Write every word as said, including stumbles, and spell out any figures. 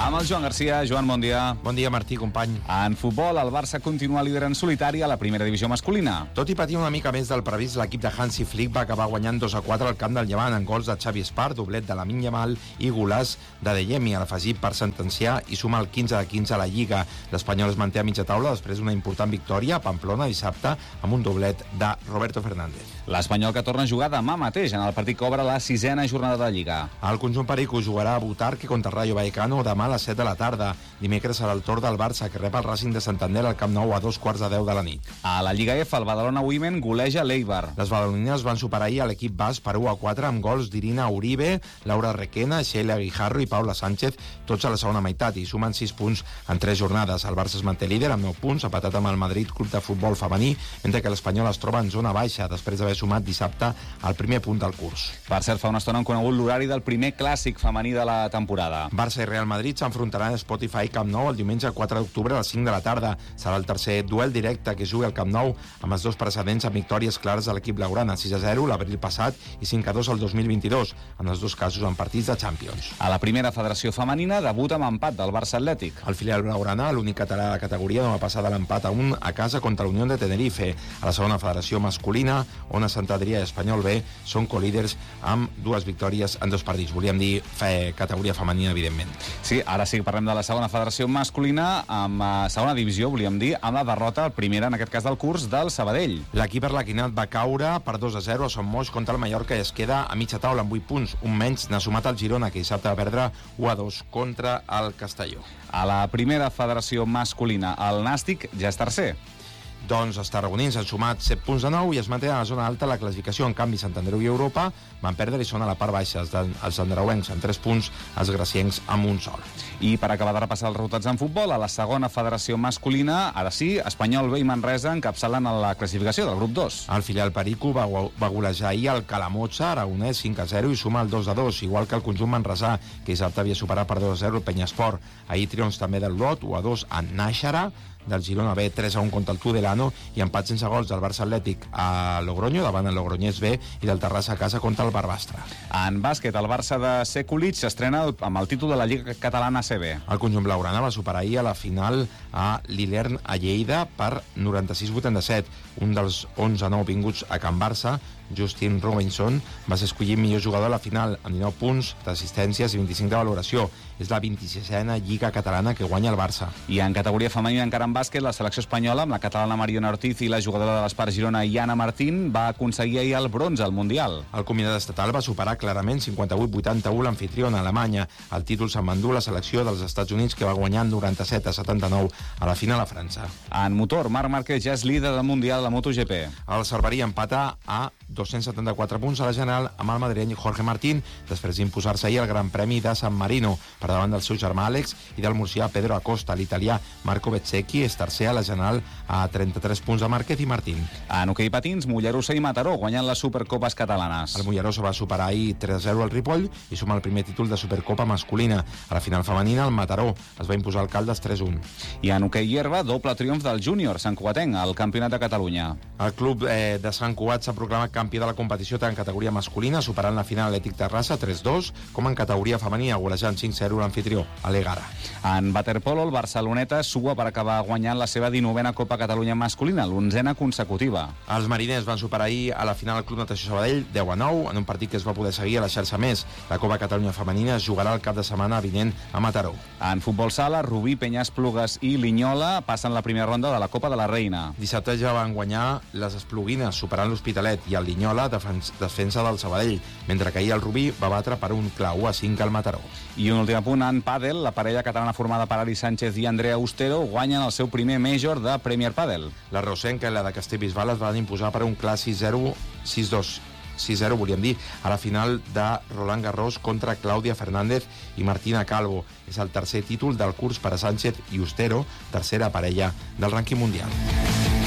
Amb el Joan Garcia. Joan, bon dia. Bon dia, Martí, company. En futbol, el Barça continua líder en solitari a la primera divisió masculina. Tot i patir una mica més del previst, l'equip de Hansi Flick va acabar guanyant dos a quatre al camp del Llevant, en gols de Xavi Espart, doblet de Lamine Yamal i golàs de Deyemi, a l'afegit per sentenciar i sumar el quinze de quinze a la Lliga. L'Espanyol es manté a mitja taula després d'una important victòria a Pamplona dissabte amb un doblet de Roberto Fernández. L'Espanyol que torna a jugar demà mateix en el partit que obre la sisena jornada de Lliga. El conjunt perico jugarà a Butarque contra el Rayo Vallecano demà a les set de la tarda. Dimecres serà el torn del Barça, que rep el Racing de Santander al Camp Nou a dos quarts de deu de la nit. A la Lliga F, el Badalona Women goleja l'Eibar. Les badalonines van superar ahir a l'equip basc per u a quatre amb gols d'Irina Uribe, Laura Requena, Sheila Guijarro i Paula Sánchez, tots a la segona meitat, i sumen sis punts en tres jornades. El Barça es manté líder amb nou punts, empatat amb el Madrid Club de Futbol Femení, mentre que l'Espanyol es troba en zona baixa després d'haver sumat dissabte el primer punt del curs. Per cert, fa una estona han conegut l'horari del primer clàssic femení de la temporada. Barça i Real Madrid s'enfrontaran a Spotify Camp Nou el diumenge quatre d'octubre a les cinc de la tarda. Serà el tercer duel directe que jugui al Camp Nou, amb els dos precedents amb victòries clares de l'equip blaugrana, sis a zero l'abril passat i cinc a dos el dos mil vint-i-dos, en els dos casos en partits de Champions. A la primera federació femenina debuta amb empat del Barça Atlètic. El filial blaugrana, l'únic català de la categoria, no va passar de l'empat a un a casa contra l'Unió de Tenerife. A la segona federació masculina, Ona Sant Adrià i Espanyol B són colíders amb dues victòries en dos partits. Volíem dir fe, categoria femenina, evidentment. Sí, ara sí que parlem de la segona federació masculina, amb uh, segona divisió, volíem dir, amb la derrota, el primera, en aquest cas del curs, del Sabadell. L'equip arlequinat va caure per dos a zero a Son Moix contra el Mallorca i es queda a mitja taula amb vuit punts. Un menys n'ha sumat el Girona, que dissabte va perdre u a dos contra el Castelló. A la primera federació masculina, el Nàstic ja és tercer. Doncs els tarragonins han sumat set punts de nou i es manté a la zona alta la classificació. En canvi, Sant Andreu i Europa van perdre i són a la part baixa. Els andreuencs amb tres punts, els graciencs amb un sol. I per acabar de repassar els resultats en futbol, a la segona federació masculina, ara sí, Espanyol B i Manresa encapçalen la classificació del grup dos. El filial perico va, va golejar ahir el Calamotxa aragonès cinc a zero i suma el dos a dos, igual que el conjunt manresà, que dissabte havia superat per dos a zero el Penyesport. Ahir triomfs també del Lot, u a dos a Nàixera, del Girona B, tres a un contra el Tudelano, i empat sense gols del Barça Atlètic a Logroño davant el Logroñés B i del Terrassa a casa contra el Barbastre. En bàsquet, el Barça de Sekulic s'estrena amb el títol de la Lliga Catalana A C B. El conjunt blaugrana va superar ahir a la final a l'Ilern a Lleida per noranta-sis a vuitanta-set. Un dels onze nou vinguts a Can Barça, Justin Robinson, va ser escollit millor jugador a la final amb dinou punts d'assistències i vint-i-cinc de valoració. És la vint-i-sisena Lliga Catalana que guanya el Barça. I en categoria femenina, encara en bàsquet, la selecció espanyola, amb la catalana Mariona Ortiz i la jugadora de l'Espart Girona, Iana Martín, va aconseguir ahir el bronze al Mundial. El combinat estatal va superar clarament cinquanta-vuit a vuitanta-u l'anfitriona Alemanya. El títol se'n va endur la selecció dels Estats Units, que va guanyar noranta-set a setanta-nou a la final a França. En motor, Marc Márquez ja és líder del Mundial de la MotoGP. El Cerverí empata a dos-cents setanta-quatre punts a la general amb el madrileny Jorge Martín, després d'imposar-se ahir el Gran Premi de San Marino per davant del seu germà Àlex i del murcià Pedro Acosta. L'italià Marco Bezzecchi és tercer a la general a trenta-tres punts de Márquez i Martín. En hoquei patins, Mollerussa i Mataró guanyen les Supercopes catalanes. El Mollerussa va superar ahir tres a zero al Ripoll i suma el primer títol de Supercopa masculina. A la final femenina, el Mataró es va imposar al Caldes tres a un. I en hoquei herba, doble triomf del júnior Sant Cugatenc al Campionat de Catalunya. El club eh, de Sant Cugat s'ha proclamat campió de la competició tant en categoria masculina, superant la final Atlètic Terrassa tres a dos, com en categoria femenina, golejant cinc a zero l'anfitrió, Alegara. En waterpolo, el Barceloneta sua per acabar guanyant la seva dinovena Copa Catalunya masculina, l'onzena consecutiva. Els mariners van superar ahir a la final el Club Natació Sabadell deu a nou, en un partit que es va poder seguir a la xarxa Més. La Copa Catalunya femenina es jugarà el cap de setmana vinent a Mataró. En futbol sala, Rubí, Penyàsplugues i Linyola passen la primera ronda de la Copa de la Reina. Dissabte ja van guanyar les Espluguines, superant l'Hospitalet, i el Linyola, defensa del Sabadell, mentre que ahir el Rubí va batre per un clar u a cinc al Mataró. I un últim apunt, en pàdel, la parella catalana formada per Ari Sánchez i Andrea Austero guanyen el seu primer major de Premier Padel. La rosenca i la de Castellbisbal es van imposar per un clar sis a zero, sis a dos, sis a zero, volíem dir, a la final de Roland Garros contra Clàudia Fernández i Martina Calvo. És el tercer títol del curs per a Sánchez i Austero, tercera parella del rànquing mundial.